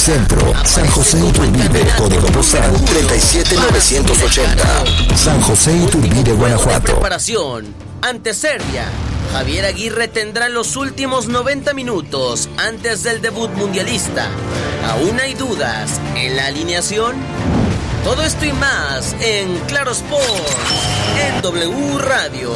Centro, San José Iturbide, código postal 37980. San José Iturbide, Guanajuato. Preparación ante Serbia. Javier Aguirre tendrá los últimos 90 minutos antes del debut mundialista. ¿Aún hay dudas en la alineación? Todo esto y más en Claro Sport, en W Radio.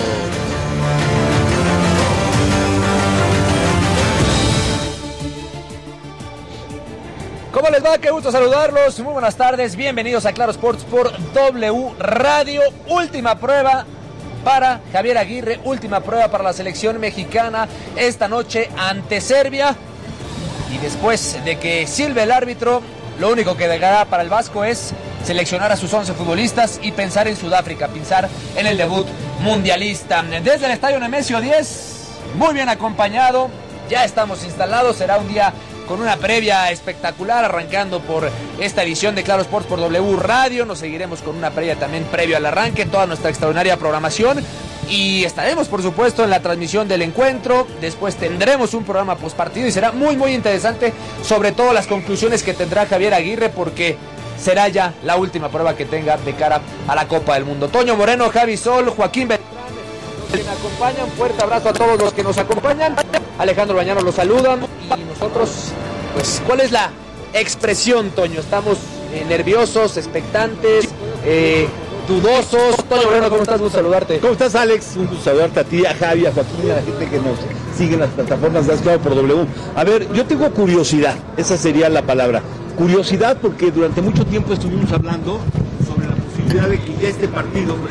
¿Cómo les va? Qué gusto saludarlos. Muy buenas tardes. Bienvenidos a Claro Sports por W Radio. Última prueba para Javier Aguirre. Última prueba para la selección mexicana esta noche ante Serbia. Y después de que silbe el árbitro, lo único que dejará para el Vasco es seleccionar a sus 11 futbolistas y pensar en Sudáfrica, pensar en el debut mundialista. Desde el Estadio Nemesio 10, muy bien acompañado. Ya estamos instalados. Será un día con una previa espectacular, arrancando por esta edición de Claro Sports por W Radio. Nos seguiremos con una previa también previo al arranque, toda nuestra extraordinaria programación. Y estaremos, por supuesto, en la transmisión del encuentro. Después tendremos un programa postpartido y será muy, muy interesante, sobre todo las conclusiones que tendrá Javier Aguirre, porque será ya la última prueba que tenga de cara a la Copa del Mundo. Toño Moreno, Javi Sol, Joaquín Beltrán, los que me acompañan. Fuerte abrazo a todos los que nos acompañan. Alejandro Bañano los saluda. Y nosotros, pues, ¿cuál es la expresión, Toño? Estamos nerviosos, expectantes, dudosos. Toño Moreno, ¿cómo estás? Gusto saludarte. ¿Cómo estás, Alex? Un gusto saludarte a ti, a Javi, a Joaquín y a la gente que nos sigue en las plataformas de Claro por W. A ver, yo tengo curiosidad, esa sería la palabra. Curiosidad porque durante mucho tiempo estuvimos hablando sobre la posibilidad de que ya este partido